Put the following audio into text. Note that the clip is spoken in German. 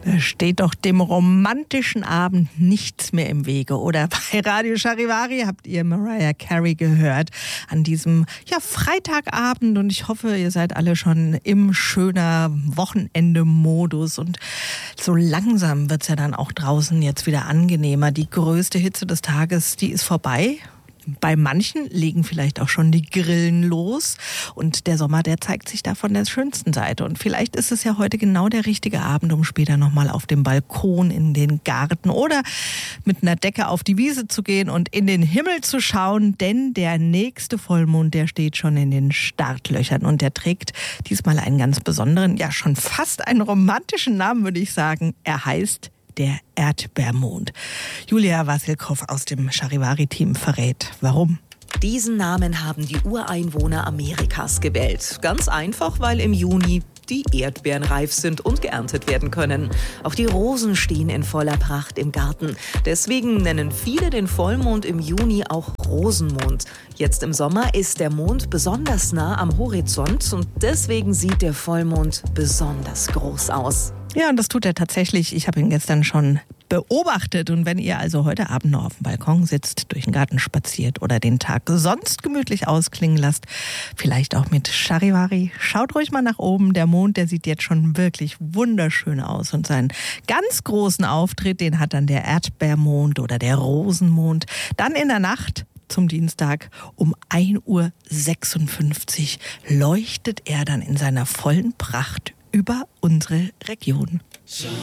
Da steht doch dem romantischen Abend nichts mehr im Wege. Oder bei Radio Charivari habt ihr Mariah Carey gehört an diesem Freitagabend. Und ich hoffe, ihr seid alle schon im schöner Wochenende-Modus. Und so langsam wird es ja dann auch draußen jetzt wieder angenehmer. Die größte Hitze des Tages, die ist vorbei. Bei manchen legen vielleicht auch schon die Grillen los und der Sommer, der zeigt sich da von der schönsten Seite. Und vielleicht ist es ja heute genau der richtige Abend, um später nochmal auf dem Balkon in den Garten oder mit einer Decke auf die Wiese zu gehen und in den Himmel zu schauen, denn der nächste Vollmond, der steht schon in den Startlöchern und der trägt diesmal einen ganz besonderen, ja schon fast einen romantischen Namen, würde ich sagen. Er heißt der Erdbeermond. Julia Wassilkow aus dem Charivari-Team verrät, warum. Diesen Namen haben die Ureinwohner Amerikas gewählt. Ganz einfach, weil im Juni die Erdbeeren reif sind und geerntet werden können. Auch die Rosen stehen in voller Pracht im Garten. Deswegen nennen viele den Vollmond im Juni auch Rosenmond. Jetzt im Sommer ist der Mond besonders nah am Horizont und deswegen sieht der Vollmond besonders groß aus. Ja, und das tut er tatsächlich. Ich habe ihn gestern schon beobachtet. Und wenn ihr also heute Abend noch auf dem Balkon sitzt, durch den Garten spaziert oder den Tag sonst gemütlich ausklingen lasst, vielleicht auch mit Charivari, schaut ruhig mal nach oben. Der Mond, der sieht jetzt schon wirklich wunderschön aus. Und seinen ganz großen Auftritt, den hat dann der Erdbeermond oder der Rosenmond. Dann in der Nacht zum Dienstag um 1:56 Uhr leuchtet er dann in seiner vollen Pracht über unsere Region.